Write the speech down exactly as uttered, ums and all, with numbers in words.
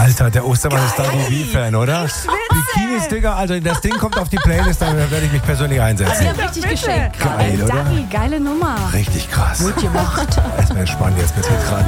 Alter, der Ostermann ist da wie Fan, oder? Bikinis, Digga, also das Ding kommt auf die Playlist, dann werde ich mich persönlich einsetzen. Ja, richtig geschenkt. Geil, oder? Dari, geile Nummer. Richtig krass. Gut gemacht. Erstmal entspannen jetzt mit Hitradio.